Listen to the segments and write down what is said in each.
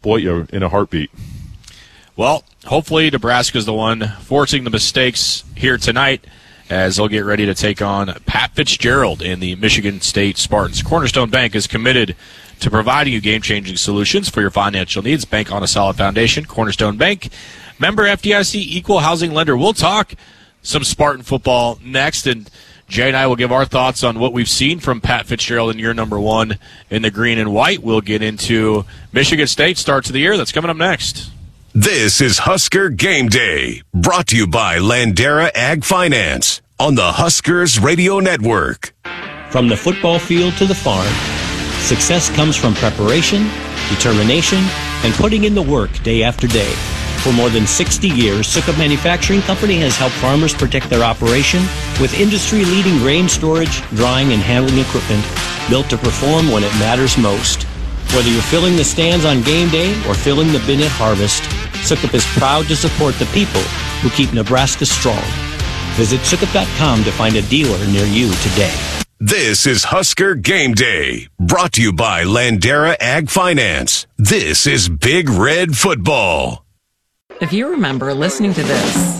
exploit you in a heartbeat. Well, hopefully Nebraska's the one forcing the mistakes here tonight as they'll get ready to take on Pat Fitzgerald in the Michigan State Spartans. Cornerstone Bank is committed to providing you game-changing solutions for your financial needs. Bank on a solid foundation. Cornerstone Bank, member FDIC, equal housing lender. We'll talk some Spartan football next, and Jay and I will give our thoughts on what we've seen from Pat Fitzgerald in year number 1 in the green and white. We'll get into Michigan State starts of the year. That's coming up next. This is Husker Game Day, brought to you by Landera Ag Finance on the Huskers Radio Network. From the football field to the farm, success comes from preparation, determination, and putting in the work day after day. For more than 60 years, Sukup Manufacturing Company has helped farmers protect their operation with industry-leading grain storage, drying, and handling equipment built to perform when it matters most. Whether you're filling the stands on game day or filling the bin at harvest, Sukup is proud to support the people who keep Nebraska strong. Visit Sukup.com to find a dealer near you today. This is Husker Game Day, brought to you by Landera Ag Finance. This is Big Red Football. If you remember listening to this,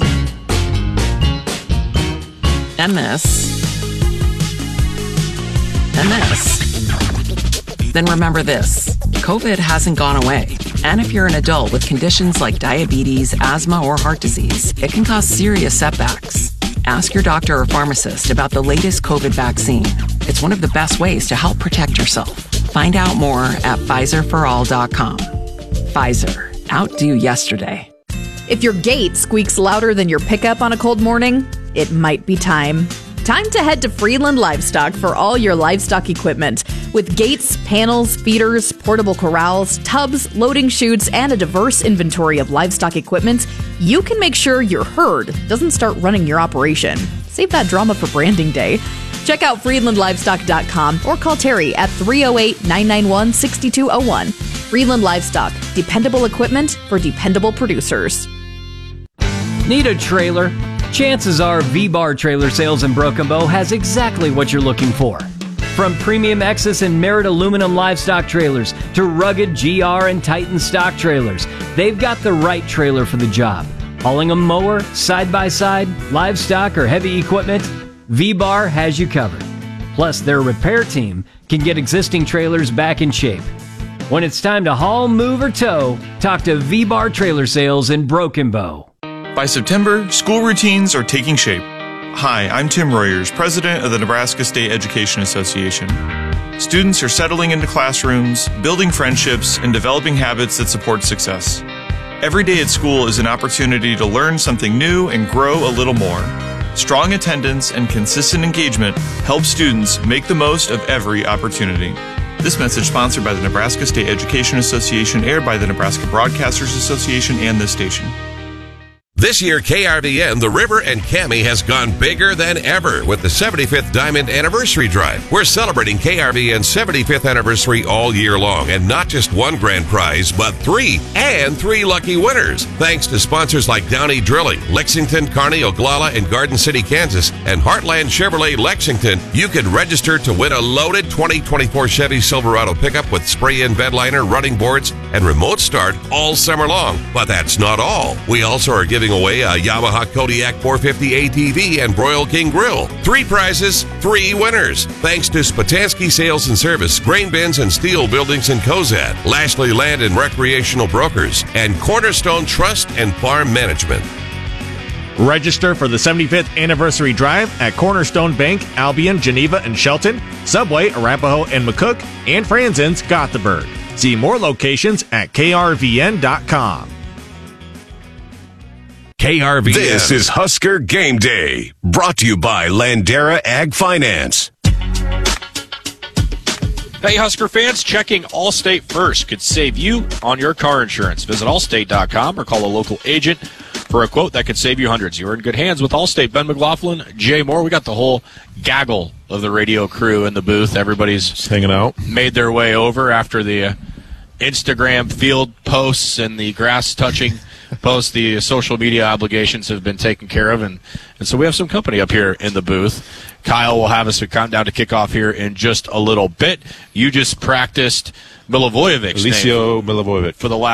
and this, then remember this. COVID hasn't gone away. And if you're an adult with conditions like diabetes, asthma, or heart disease, it can cause serious setbacks. Ask your doctor or pharmacist about the latest COVID vaccine. It's one of the best ways to help protect yourself. Find out more at PfizerForAll.com. Pfizer. Outdo yesterday. If your gate squeaks louder than your pickup on a cold morning, it might be time. Time to head to Friedland Livestock for all your livestock equipment. With gates, panels, feeders, portable corrals, tubs, loading chutes, and a diverse inventory of livestock equipment, you can make sure your herd doesn't start running your operation. Save that drama for branding day. Check out FriedlandLivestock.com or call Terry at 308-991-6201. Friedland Livestock, dependable equipment for dependable producers. Need a trailer? Chances are V-Bar Trailer Sales in Broken Bow has exactly what you're looking for. From premium Exus and Merit aluminum livestock trailers to rugged GR and Titan stock trailers, they've got the right trailer for the job. Hauling a mower, side-by-side, livestock, or heavy equipment, V-Bar has you covered. Plus, their repair team can get existing trailers back in shape. When it's time to haul, move, or tow, talk to V-Bar Trailer Sales in Broken Bow. By September, school routines are taking shape. Hi, I'm Tim Royers, president of the Nebraska State Education Association. Students are settling into classrooms, building friendships, and developing habits that support success. Every day at school is an opportunity to learn something new and grow a little more. Strong attendance and consistent engagement help students make the most of every opportunity. This message sponsored by the Nebraska State Education Association, aired by the Nebraska Broadcasters Association and this station. This year, KRVN, The River, and Cami has gone bigger than ever with the 75th Diamond Anniversary Drive. We're celebrating KRVN's 75th anniversary all year long, and not just one grand prize, but 3 lucky winners. Thanks to sponsors like Downey Drilling, Lexington, Kearney, Oglala, and Garden City, Kansas, and Heartland Chevrolet Lexington, you can register to win a loaded 2024 Chevy Silverado pickup with spray-in bed liner, running boards, and remote start all summer long. But that's not all. We also are giving away a Yamaha Kodiak 450 ATV and Broil King Grill. 3 prizes, 3 winners. Thanks to Spatansky Sales and Service, Grain Bins and Steel Buildings in Cozad, Lashley Land and Recreational Brokers, and Cornerstone Trust and Farm Management. Register for the 75th Anniversary Drive at Cornerstone Bank, Albion, Geneva, and Shelton, Subway, Arapahoe, and McCook, and Franzen's, Gothenburg. See more locations at krvn.com. KRVN. This is Husker Game Day, brought to you by Landera Ag Finance. Hey, Husker fans, checking Allstate first could save you on your car insurance. Visit allstate.com or call a local agent for a quote that could save you hundreds. You're in good hands with Allstate. Ben McLaughlin, Jay Moore. We got the whole gaggle of the radio crew in the booth. Everybody's just hanging out. Made their way over after the Instagram field posts and the grass-touching posts. The social media obligations have been taken care of, and so we have some company up here in the booth. Kyle will have us a countdown to kickoff here in just a little bit. You just practiced Milivojevic. Alicio Milivojevic. For the last